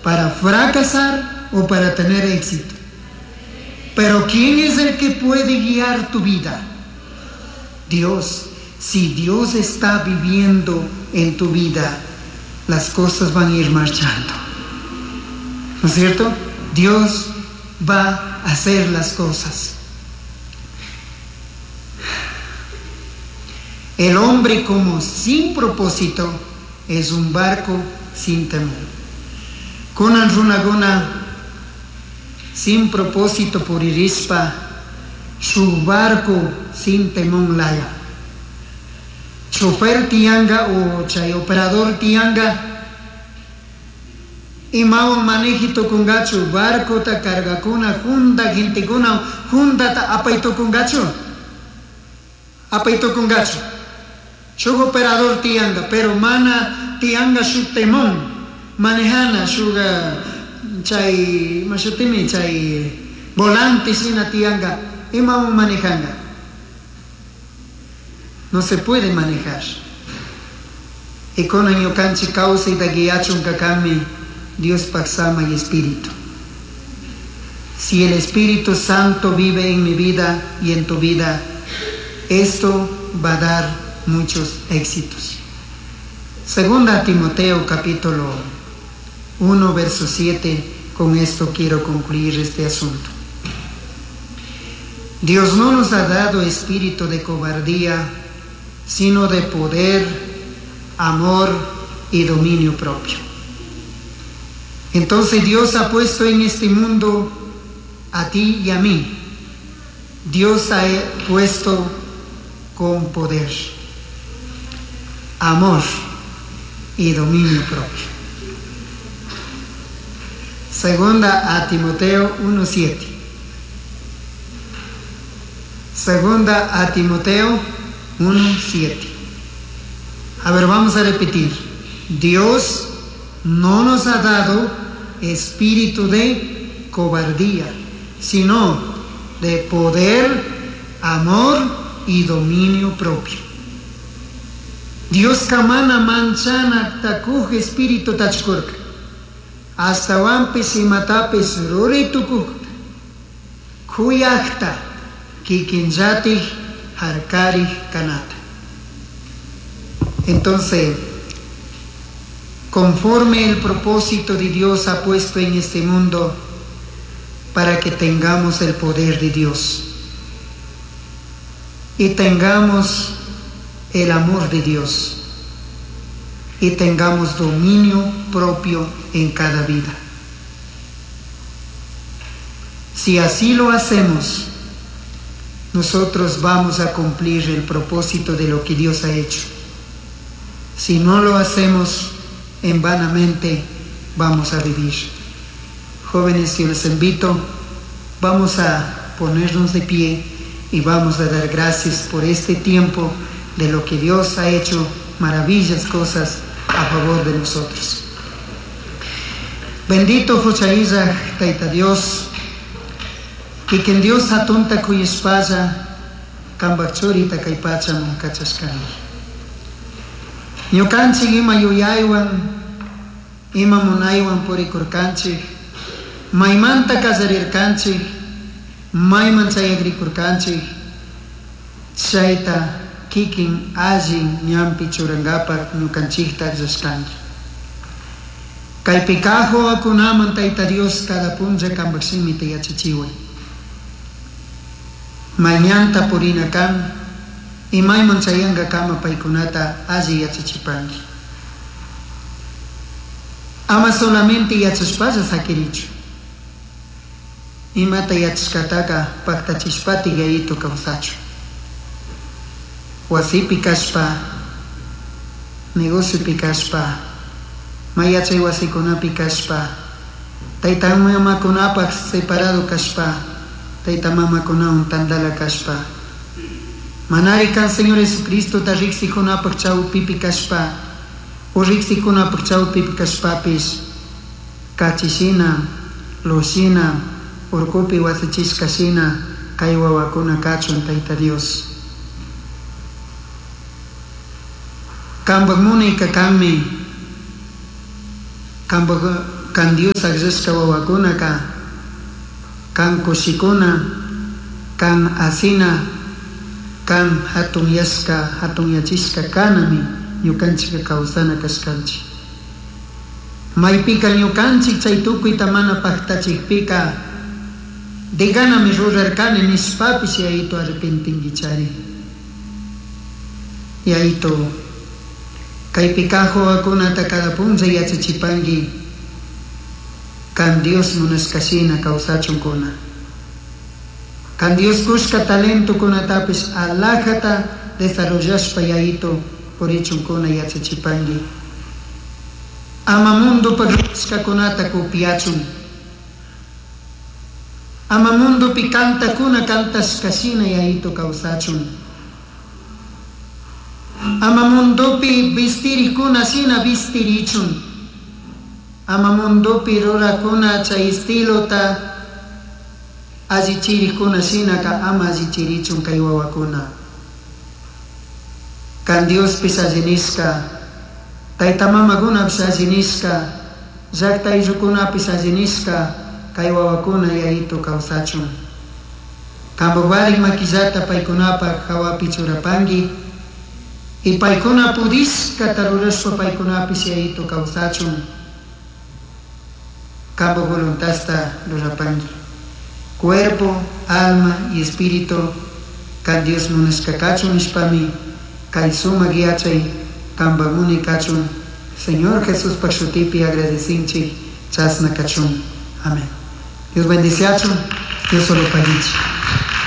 ¿Para fracasar o para tener éxito? Pero ¿quién es el que puede guiar tu vida? Dios. Si Dios está viviendo en tu vida, las cosas van a ir marchando. ¿No es cierto? Dios va a hacer las cosas. El hombre como sin propósito es un barco sin temor. Kunan runaguna sin propósito por irispa su barco sin temor laya. Chofer tianga o chay operador tianga imao manejito con gacho barco ta carga kuna junta gente kuna junta ta apaito con gacho Chugo operador tianga, pero mana tianga su temón, manejana suga chay masutimi chay volante sina tianga, imamo manejanga. No se puede manejar. Y con año canchi causa y da guiachun kakami, Dios paxama y espíritu. Si el Espíritu Santo vive en mi vida y en tu vida, esto va a dar muchos éxitos. Segunda Timoteo capítulo 1 verso 7, con esto quiero concluir este asunto. Dios no nos ha dado espíritu de cobardía, sino de poder, amor y dominio propio. Entonces Dios ha puesto en este mundo a ti y a mí. Dios ha puesto con poder, amor y dominio propio. Segunda a Timoteo 1:7. Segunda a Timoteo 1:7. A ver, vamos a repetir. Dios no nos ha dado espíritu de cobardía, sino de poder, amor y dominio propio. Dios kamana manchana takuj espíritu tachkurka. Hasta wampis y matapis ruri tukuk. Kuyakta kikinjati harkari kanata. Entonces, conforme el propósito de Dios ha puesto en este mundo, para que tengamos el poder de Dios y tengamos el amor de Dios y tengamos dominio propio en cada vida. Si así lo hacemos, nosotros vamos a cumplir el propósito de lo que Dios ha hecho. Si no lo hacemos, en vanamente vamos a vivir. Jóvenes, yo les invito, vamos a ponernos de pie y vamos a dar gracias por este tiempo de lo que Dios ha hecho, maravillas cosas a favor de nosotros. Bendito Jochaíza, Taita Dios, y que en Dios atonta cuya espalla, cambachorita caipacha moncachascani. Ñukanchik ima yuyaywan, ima munaywan purikurkanchik, maymanta kasarirkanchik, mayman chayagrikurkanchik, chayta kikin allin ñampi churangapak ñukanchikta llashkanki. Kaypi kaq wawakunaman Tayta Dios cada punlla kambakshinmita yachachiway. Mañanta purina kan, imayman chayanga kama paykunata alli yachachipanki. Ama solamente yachashpalla sakirichu. Imata yachashkataka paktachishpati gayito kawsachu. Wasipi kashpa, negociopi kashpa, mayachay wasikunapi kashpa, tayta mamakunapak separado kashpa, tayta mamakunawan tandala kashpa, manari kan Señor Jesucristo ta riksikunapak chawpipi kashpa, o riksikunapak chawpipi kashpapis, kachishina, loshina, urkupi wasachishkashina, kay wawakuna kachun Tayta Dios. Kambag munay kakanmi, kambag kan Dios agresca wawakuna kan kushikuna kan asina kan hatun yachisca kanami ñukanchik kawsana kaskanchik maypika ñukanchik chay tukuyta mana paktachikpika diganami rurarkani nispapish yayito arrepentinkichari yayito kaypika wawakunata cada puncha yachachipanki kan Dios munaskashina kawsachunkuna kan Dios kushka talento kunatapish alajata desarrollashpa yayito purichunkuna yachachipanki ama mundo pagrushkakunata copiachun ama mundo pi kantakuna kantashkashina yayito kawsachun ama mundo pi vistirikuna shina vistirichun ama mundo pi rurakuna chay estilota allichirikuna shina ka ama allichirichun kay wawakuna kan Dios pis allinishka tayta mamakunapish allinishka llaqta ayllukunapish allinishka kay wawakuna yayito kawsachun kanpak varik makillata paykunapa hawapi churapanki y paykuna pudishkata rurashpa paykunapish yayito kawsachun kanpak voluntasta rurapanki cuerpo, alma y espíritu kan Dios munashka kachun nishpami kay sumak yachay kanpak muni kachun Señor Jesús pakshutipi agradecinchik chasna kachun. Amén. Dios bendice, Dios solo pagichi.